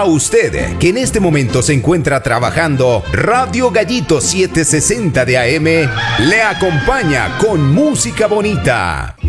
A usted, que en este momento se encuentra trabajando, Radio Gallito 760 de AM le acompaña con música bonita.